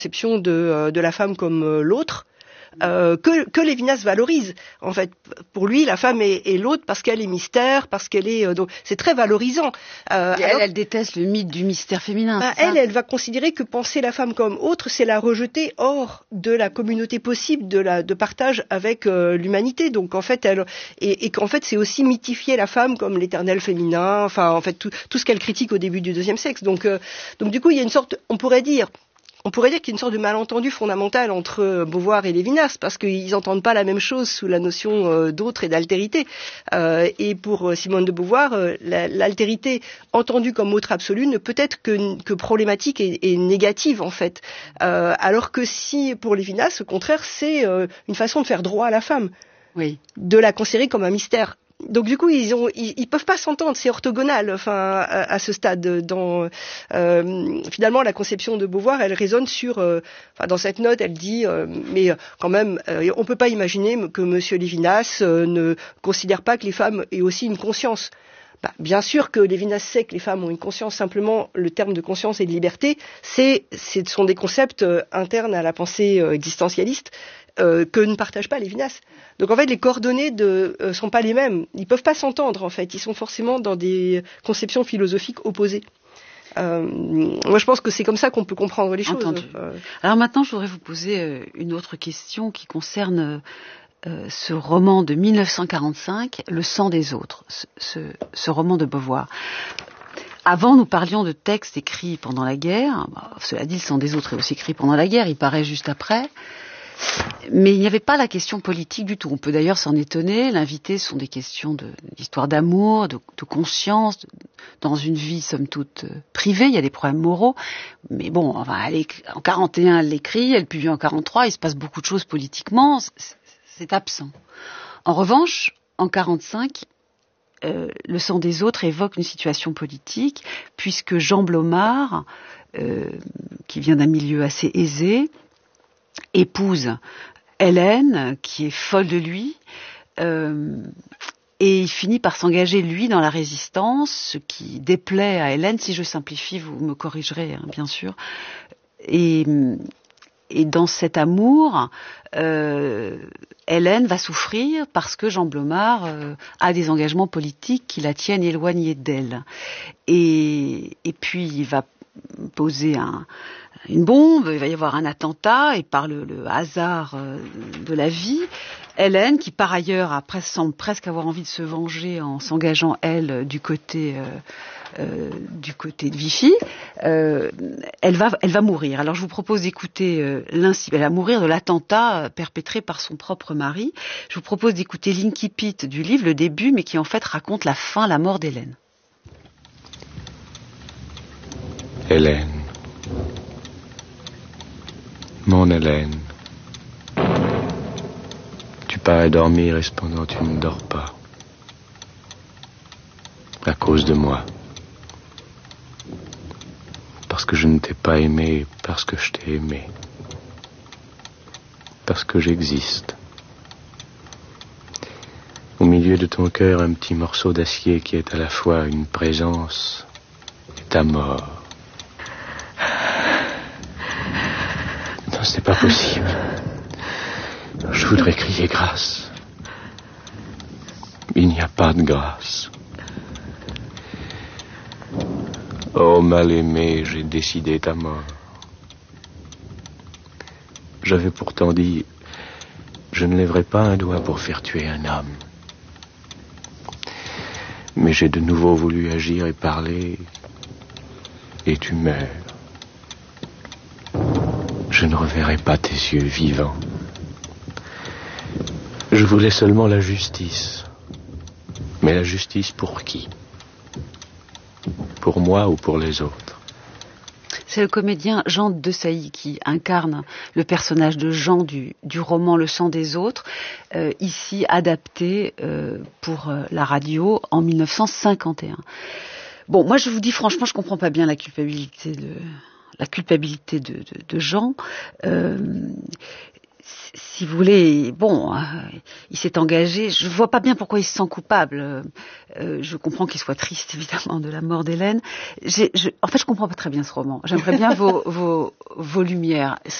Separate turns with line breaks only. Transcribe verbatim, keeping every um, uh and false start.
conception de, de la femme comme euh, l'autre. Euh, que, que Lévinas valorise. En fait, pour lui, la femme est, est l'autre parce qu'elle est mystère, parce qu'elle est... Euh, donc, c'est très valorisant.
Euh, elle, alors, elle déteste le mythe du mystère féminin.
Bah, elle, elle va considérer que penser la femme comme autre, c'est la rejeter hors de la communauté possible de, la, de partage avec euh, l'humanité. Donc, en fait, elle... Et, et qu'en fait, c'est aussi mythifier la femme comme l'éternel féminin, enfin, en fait, tout, tout ce qu'elle critique au début du deuxième sexe. Donc, euh, donc, du coup, il y a une sorte... On pourrait dire... On pourrait dire qu'il y a une sorte de malentendu fondamental entre Beauvoir et Lévinas, parce qu'ils n'entendent pas la même chose sous la notion euh, d'autre et d'altérité. Euh, et pour Simone de Beauvoir, euh, la, l'altérité entendue comme autre absolue ne peut être que, que problématique et, et négative, en fait. Euh, alors que si, pour Lévinas, au contraire, c'est euh, une façon de faire droit à la femme,
oui.
de la considérer comme un mystère. Donc du coup, ils ont, ils, ils peuvent pas s'entendre, c'est orthogonal. Enfin, à, à ce stade, dans euh, finalement la conception de Beauvoir, elle résonne sur. Euh, enfin, dans cette note, elle dit, euh, mais quand même, euh, on peut pas imaginer que Monsieur Lévinas euh, ne considère pas que les femmes aient aussi une conscience. Bah, bien sûr que Lévinas sait que les femmes ont une conscience. Simplement, le terme de conscience et de liberté, c'est, ce sont des concepts euh, internes à la pensée euh, existentialiste. Euh, que ne partage pas Lévinas. Donc en fait, les coordonnées ne euh, sont pas les mêmes. Ils peuvent pas s'entendre en fait. Ils sont forcément dans des conceptions philosophiques opposées. Euh, moi, je pense que c'est comme ça qu'on peut comprendre les choses.
Entendu. Euh... Alors maintenant, je voudrais vous poser euh, une autre question qui concerne euh, ce roman de dix-neuf cent quarante-cinq, Le sang des autres, ce, ce, ce roman de Beauvoir. Avant, nous parlions de textes écrits pendant la guerre. Cela dit, Le sang des autres est aussi écrit pendant la guerre. Il paraît juste après. Mais il n'y avait pas la question politique du tout. On peut d'ailleurs s'en étonner. L'invité sont des questions de, d'histoire d'amour, de, de conscience, de, dans une vie somme toute privée. Il y a des problèmes moraux. Mais bon, enfin, elle écrit, en quarante et un, elle l'écrit, elle publie en quarante-trois. Il se passe beaucoup de choses politiquement. C'est, c'est absent. En revanche, en quarante-cinq, euh, Le sang des autres évoque une situation politique, puisque Jean Blomard, euh, qui vient d'un milieu assez aisé, épouse Hélène, qui est folle de lui, euh, et il finit par s'engager, lui, dans la résistance, ce qui déplaît à Hélène. Si je simplifie, vous me corrigerez, hein, bien sûr. Et, et dans cet amour, euh, Hélène va souffrir parce que Jean Blomard euh, a des engagements politiques qui la tiennent éloignée d'elle. Et, et puis, il va poser un... une bombe, il va y avoir un attentat, et par le, le hasard euh, de la vie, Hélène, qui par ailleurs a pres- semble presque avoir envie de se venger en s'engageant, elle, du côté, euh, euh, du côté de Vichy, euh, elle, va, elle va mourir. Alors je vous propose d'écouter, euh, elle va mourir de l'attentat perpétré par son propre mari. Je vous propose d'écouter l'incipit du livre, le début, mais qui en fait raconte la fin, la mort d'Hélène.
Hélène. Mon Hélène. Tu parais dormir et cependant tu ne dors pas. À cause de moi. Parce que je ne t'ai pas aimé, parce que je t'ai aimé. Parce que j'existe. Au milieu de ton cœur, un petit morceau d'acier qui est à la fois une présence et ta mort. Non, ce n'est pas possible. Je voudrais crier grâce. Il n'y a pas de grâce. Oh, mal-aimé, j'ai décidé ta mort. J'avais pourtant dit, je ne lèverai pas un doigt pour faire tuer un homme. Mais j'ai de nouveau voulu agir et parler, et tu meurs. Je ne reverrai pas tes yeux vivants. Je voulais seulement la justice. Mais la justice pour qui ? Pour moi ou pour les autres ?
C'est le comédien Jean Desailly qui incarne le personnage de Jean du, du roman Le sang des autres, euh, ici adapté euh, pour euh, la radio en dix-neuf cent cinquante et un. Bon, moi je vous dis franchement, je comprends pas bien la culpabilité de... la culpabilité de, de, de Jean. Euh, si vous voulez, bon, euh, il s'est engagé. Je vois pas bien pourquoi il se sent coupable. Euh, je comprends qu'il soit triste, évidemment, de la mort d'Hélène. J'ai, je, en fait, je comprends pas très bien ce roman. J'aimerais bien vos, vos, vos lumières.